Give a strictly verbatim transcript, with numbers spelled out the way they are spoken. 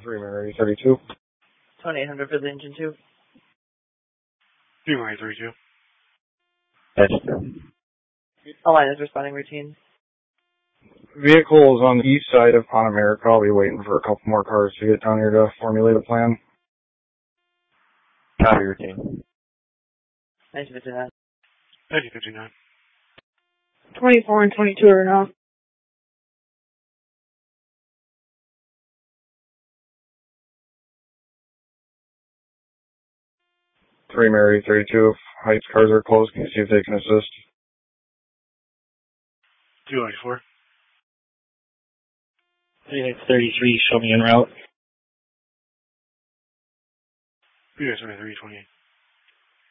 three Mary thirty-two. twenty-eight hundred for the engine two. three Mary thirty-two. That's A line is responding routine. Vehicle is on the east side of Pan America. I'll be waiting for a couple more cars to get down here to formulate a plan. copy routine. nineteen fifty-nine. nineteen fifty-nine. twenty-four and twenty-two are enough. three Mary thirty-two. If Heights cars are close, can you see if they can assist? two ninety-four. three thirty-three, show me en route. three twenty-three twenty-eight.